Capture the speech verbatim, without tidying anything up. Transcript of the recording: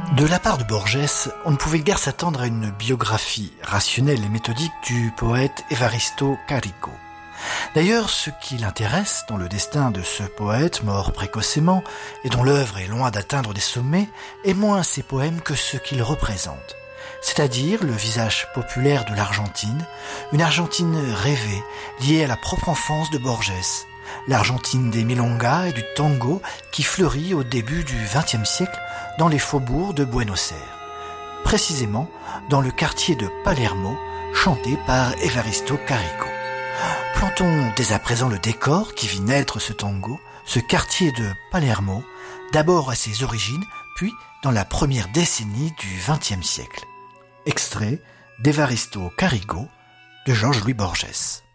De la part de Borges, on ne pouvait guère s'attendre à une biographie rationnelle et méthodique du poète Evaristo Carrico. D'ailleurs, ce qui l'intéresse dans le destin de ce poète mort précocement et dont l'œuvre est loin d'atteindre des sommets est moins ses poèmes que ce qu'ils représentent, c'est-à-dire le visage populaire de l'Argentine, une Argentine rêvée, liée à la propre enfance de Borges, l'Argentine des milongas et du tango qui fleurit au début du vingtième siècle dans les faubourgs de Buenos Aires, précisément dans le quartier de Palermo, chanté par Evaristo Carrico. Plantons dès à présent le décor qui vit naître ce tango, ce quartier de Palermo, d'abord à ses origines, puis dans la première décennie du vingtième siècle. Extrait d'Evaristo Carrico de Georges Louis Borges.